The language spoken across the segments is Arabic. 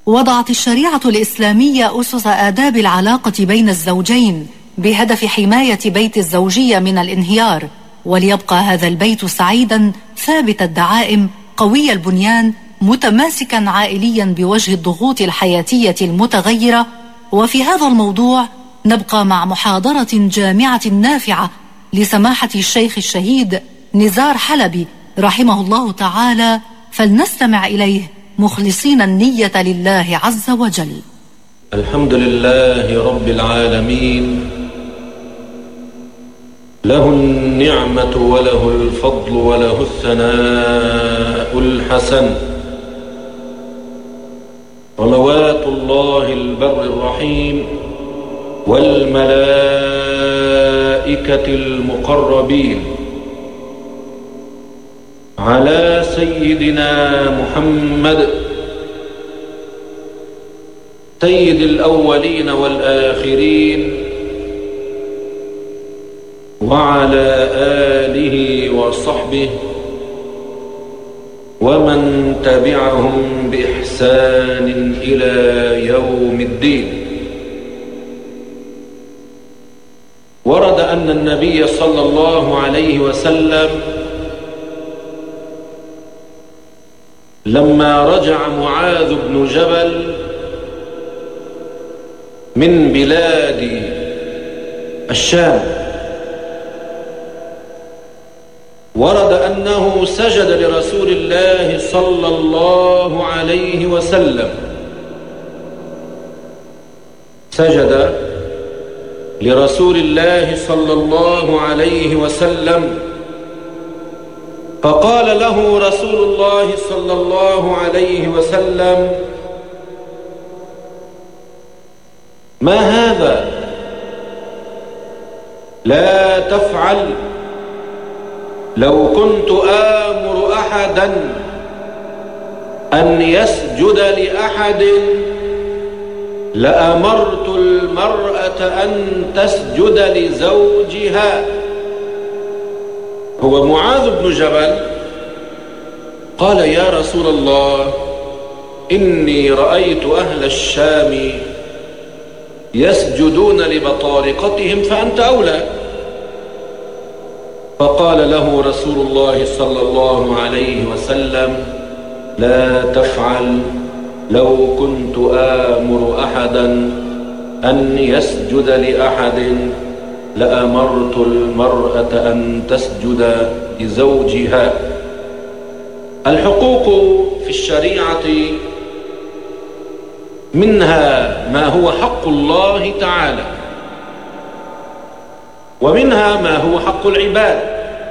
وضعت الشريعة الإسلامية أسس آداب العلاقة بين الزوجين بهدف حماية بيت الزوجية من الانهيار، وليبقى هذا البيت سعيدا ثابت الدعائم قوي البنيان متماسكا عائليا بوجه الضغوط الحياتية المتغيرة. وفي هذا الموضوع نبقى مع محاضرة جامعة نافعة لسماحة الشيخ الشهيد نزار حلبي رحمه الله تعالى، فلنستمع إليه مخلصين النية لله عز وجل. الحمد لله رب العالمين، له النعمة وله الفضل وله الثناء الحسن، صلوات الله البر الرحيم والملائكة المقربين على سيدنا محمد سيد الأولين والآخرين، وعلى آله وصحبه ومن تبعهم بإحسان إلى يوم الدين. ورد أن النبي صلى الله عليه وسلم لما رجع معاذ بن جبل من بلاد الشام، ورد أنه سجد لرسول الله صلى الله عليه وسلم، سجد لرسول الله صلى الله عليه وسلم، فقال له رسول الله صلى الله عليه وسلم: ما هذا؟ لا تفعل، لو كنت آمر أحدا أن يسجد لأحد لأمرت المرأة أن تسجد لزوجها. هو معاذ بن جبل قال: يا رسول الله، إني رأيت أهل الشام يسجدون لبطارقتهم فأنت أولى. فقال له رسول الله صلى الله عليه وسلم: لا تفعل، لو كنت آمر أحدا أن يسجد لأحد لأمرت المرأة أن تسجد لزوجها. الحقوق في الشريعة منها ما هو حق الله تعالى، ومنها ما هو حق العباد.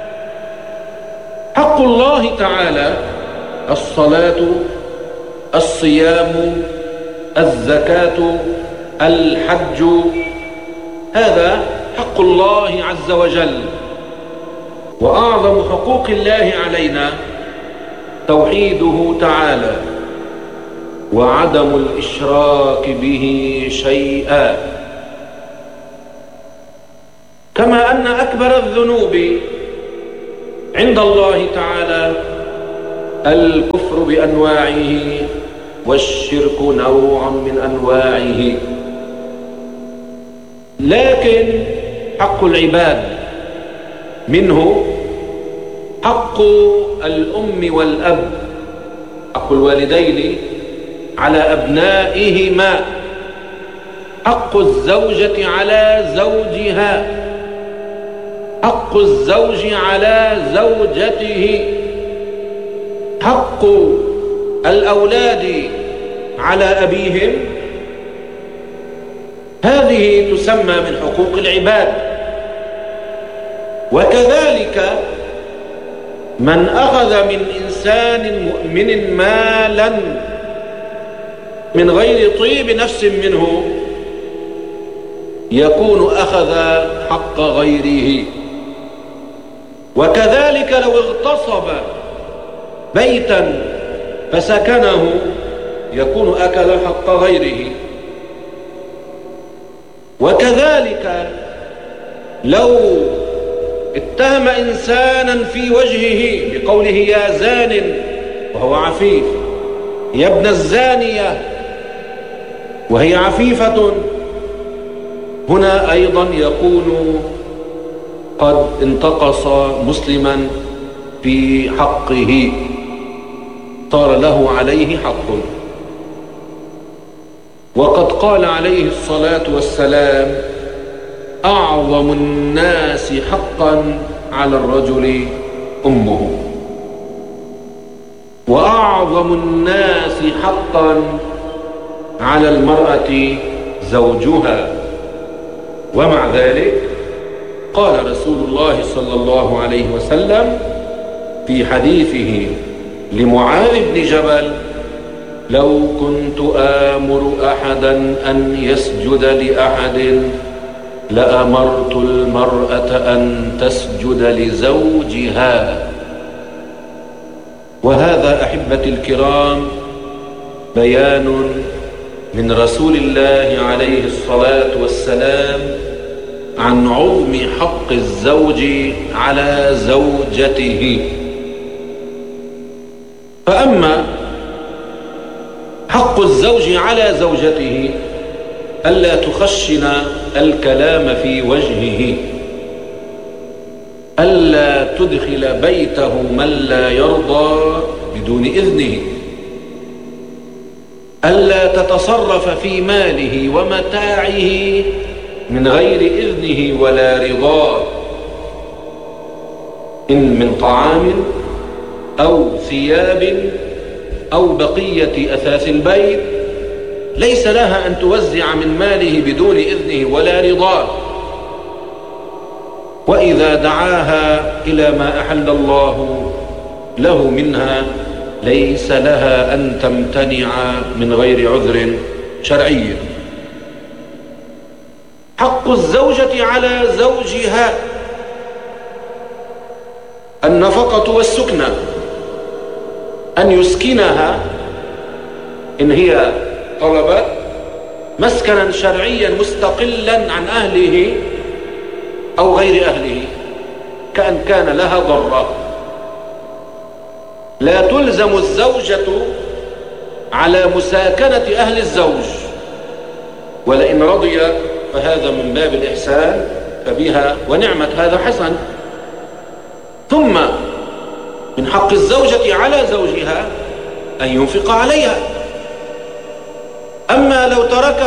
حق الله تعالى الصلاة، الصيام، الزكاة، الحج، هذا حق الله عز وجل. وأعظم حقوق الله علينا توحيده تعالى وعدم الإشراك به شيئا، كما أن أكبر الذنوب عند الله تعالى الكفر بأنواعه والشرك نوع من أنواعه. لكن حق العباد منه حق الأم والأب، حق الوالدين على أبنائهما، حق الزوجة على زوجها، حق الزوج على زوجته، حق الأولاد على أبيهم. هذه تسمى من حقوق العباد. وكذلك من أخذ من إنسان مؤمن مالا من غير طيب نفس منه يكون أخذ حق غيره. وكذلك لو اغتصب بيتا فسكنه يكون أكل حق غيره. وكذلك لو اتهم إنسانا في وجهه بقوله يا زان وهو عفيف، يا ابن الزانية وهي عفيفة، هنا أيضا يكون قد انتقص مسلما في حقه، صار له عليه حق. وقد قال عليه الصلاة والسلام: أعظم الناس حقا على الرجل أمه، وأعظم الناس حقا على المرأة زوجها. ومع ذلك قال رسول الله صلى الله عليه وسلم في حديثه لمعاذ بن جبل: لو كنت آمر أحدا أن يسجد لأحد لأمرت المرأة أن تسجد لزوجها. وهذا أحبتي الكرام بيان من رسول الله عليه الصلاة والسلام عن عظم حق الزوج على زوجته. فأما حق الزوج على زوجته ألا تخشن الكلام في وجهه، ألا تدخل بيته من لا يرضى بدون إذنه، ألا تتصرف في ماله ومتاعه من غير إذنه ولا رضاه، إن من طعام أو ثياب أو بقية أثاث البيت ليس لها أن توزع من ماله بدون إذنه ولا رضاه. وإذا دعاها إلى ما أحل الله له منها ليس لها أن تمتنع من غير عذر شرعي. حق الزوجة على زوجها النفقة والسكنة، أن يسكنها إن هي طلبت مسكنا شرعيا مستقلا عن أهله أو غير أهله، كأن كان لها ضرة. لا تلزم الزوجة على مساكنة أهل الزوج، ولئن رضي فهذا من باب الإحسان فبها ونعمت، هذا حسن. ثم من حق الزوجة على زوجها أن ينفق عليها. أما لو تركها